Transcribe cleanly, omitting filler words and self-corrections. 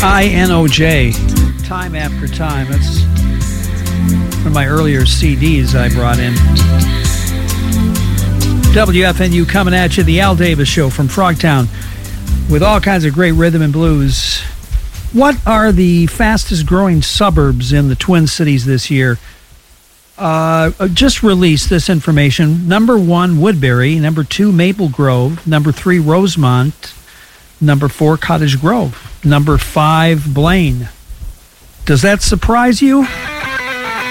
INOJ, Time After Time. That's one of my earlier CDs I brought in. WFNU coming at you, the Al Davis Show from Frogtown with all kinds of great rhythm and blues. What are the fastest growing suburbs in the Twin Cities this year? Just released this information. Number 1, Woodbury. Number 2, Maple Grove. Number 3, Rosemont. Number 4, Cottage Grove. Number 5, Blaine. Does that surprise you?